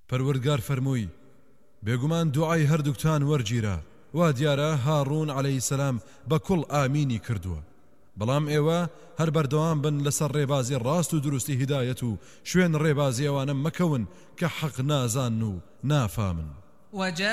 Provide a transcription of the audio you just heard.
پەروەردگار فەرمووی بێگومان دوعای هەردووکتان وەرگیرە وا دیارە هاڕون عەلەیهی سەلام بە کوڵ ئامینی کردووە بەڵام ئێوە هەر بەردەوام بن لەسەر ڕێبازی ڕاست و دروستی هیدایەت و شوێن ڕێبازی ئەوانە مەکەون کە حەق نازان و نافامن